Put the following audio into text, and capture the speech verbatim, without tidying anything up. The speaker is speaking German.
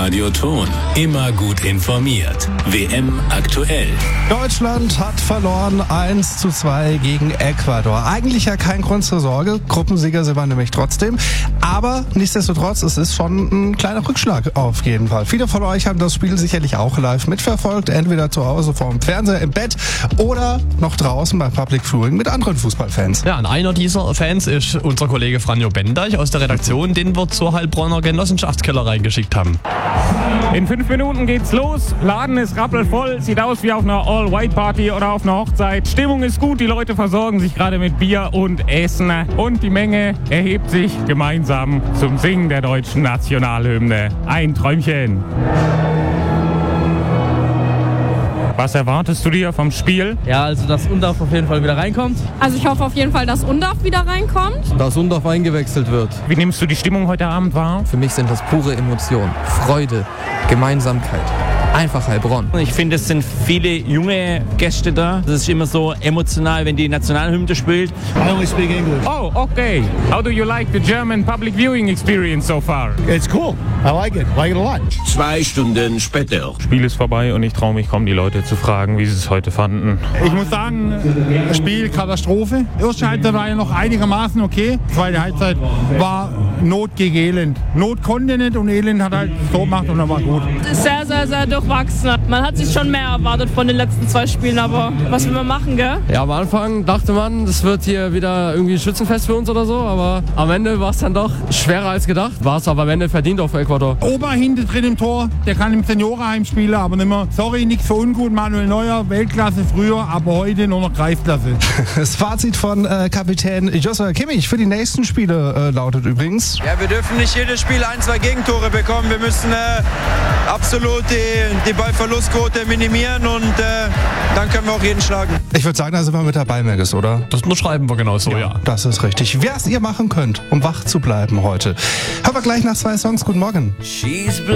Radio Thon. Immer gut informiert. W M aktuell. Deutschland hat verloren eins zu zwei gegen Ecuador. Eigentlich ja kein Grund zur Sorge. Gruppensieger sind wir nämlich trotzdem. Aber nichtsdestotrotz, es ist schon ein kleiner Rückschlag auf jeden Fall. Viele von euch haben das Spiel sicherlich auch live mitverfolgt. Entweder zu Hause vorm Fernseher im Bett oder noch draußen beim Public Viewing mit anderen Fußballfans. Ja, und einer dieser Fans ist unser Kollege Franjo Bendeich aus der Redaktion, den wir zur Heilbronner Genossenschaftskeller reingeschickt haben. In fünf Minuten geht's los. Laden ist rappelvoll. Sieht aus wie auf einer All-White-Party oder auf einer Hochzeit. Stimmung ist gut. Die Leute versorgen sich gerade mit Bier und Essen. Und die Menge erhebt sich gemeinsam zum Singen der deutschen Nationalhymne. Ein Träumchen. Was erwartest du dir vom Spiel? Ja, also dass Undorf auf jeden Fall wieder reinkommt. Also ich hoffe auf jeden Fall, dass Undorf wieder reinkommt. Dass Undorf eingewechselt wird. Wie nimmst du die Stimmung heute Abend wahr? Für mich sind das pure Emotionen, Freude, Gemeinsamkeit. Einfach Heilbronn. Ich finde, es sind viele junge Gäste da. Das ist immer so emotional, wenn die Nationalhymne spielt. I only speak English. Oh, okay. How do you like the German public viewing experience so far? It's cool. I like it. I like it a lot. Zwei Stunden später. Spiel ist vorbei und ich traue mich kaum, die Leute zu fragen, wie sie es heute fanden. Ich muss sagen, Spiel Katastrophe. Erste Halbzeit war ja noch einigermaßen okay. Zweite Halbzeit war Not gegen Elend. Not konnte nicht und Elend hat halt so gemacht und dann war gut. Sehr, sehr, sehr durchwachsen. Man hat sich schon mehr erwartet von den letzten zwei Spielen, aber was will man machen, gell? Ja, am Anfang dachte man, das wird hier wieder irgendwie ein Schützenfest für uns oder so, aber am Ende war es dann doch schwerer als gedacht. War es aber am Ende verdient auch für Ecuador. Ober hinten drin im Tor, der kann im Seniorenheim spielen, aber nicht mehr. Sorry, nichts für ungut, Manuel Neuer, Weltklasse früher, aber heute nur noch Kreisklasse. Das Fazit von äh, Kapitän Joshua Kimmich für die nächsten Spiele äh, lautet übrigens: Ja, wir dürfen nicht jedes Spiel ein, zwei Gegentore bekommen. Wir müssen äh, absolut die, die Ballverlustquote minimieren und äh, dann können wir auch jeden schlagen. Ich würde sagen, da sind wir mit dabei, Megis, oder? Das unterschreiben wir genau so, ja. ja. Das ist richtig. Was ihr machen könnt, um wach zu bleiben heute. Hören wir gleich nach zwei Songs. Guten Morgen.